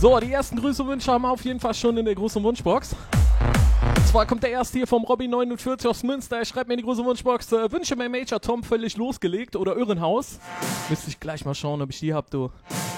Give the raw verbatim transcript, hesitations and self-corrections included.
So, die ersten Grüße und Wünsche haben wir auf jeden Fall schon in der großen Wunschbox. Und zwar kommt der erste hier vom Robby neunundvierzig aus Münster. Er schreibt mir in die große Wunschbox, äh, Wünsche mir Major Tom völlig losgelegt oder Irrenhaus. Müsste ich gleich mal schauen, ob ich die hab, du.